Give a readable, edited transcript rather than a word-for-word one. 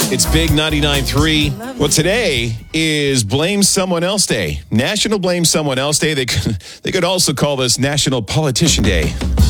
It's Big 99.3. Well, today is Blame Someone Else Day. National Blame Someone Else Day. They could also call this National Politician Day.